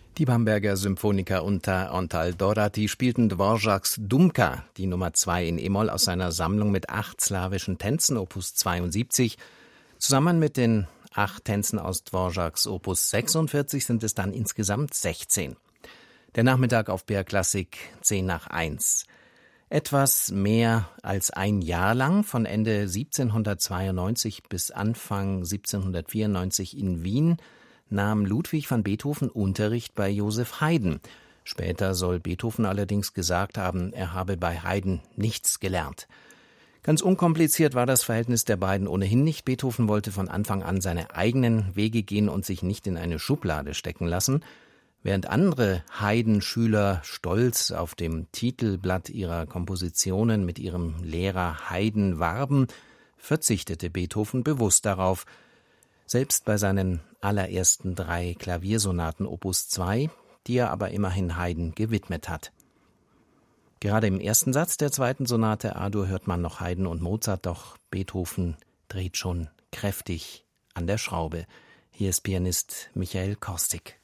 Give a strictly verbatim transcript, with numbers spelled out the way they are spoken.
Die Bamberger Symphoniker unter Antal Dorati spielten Dvořáks Dumka, die Nummer zwei in E-Moll aus seiner Sammlung mit acht slawischen Tänzen, Opus zweiundsiebzig. Zusammen mit den acht Tänzen aus Dvořáks Opus sechsundvierzig sind es dann insgesamt sechzehn. Der Nachmittag auf B R Klassik zehn nach eins. Etwas mehr als ein Jahr lang, von Ende siebzehnhundertzweiundneunzig bis Anfang siebzehnhundertvierundneunzig in Wien, nahm Ludwig van Beethoven Unterricht bei Joseph Haydn. Später soll Beethoven allerdings gesagt haben, er habe bei Haydn nichts gelernt. Ganz unkompliziert war das Verhältnis der beiden ohnehin nicht. Beethoven wollte von Anfang an seine eigenen Wege gehen und sich nicht in eine Schublade stecken lassen. Während andere Haydn-Schüler stolz auf dem Titelblatt ihrer Kompositionen mit ihrem Lehrer Haydn warben, verzichtete Beethoven bewusst darauf. Selbst bei seinen allerersten drei Klaviersonaten Opus zwei, die er aber immerhin Haydn gewidmet hat. Gerade im ersten Satz der zweiten Sonate A-Dur hört man noch Haydn und Mozart, doch Beethoven dreht schon kräftig an der Schraube. Hier ist Pianist Michael Korstik.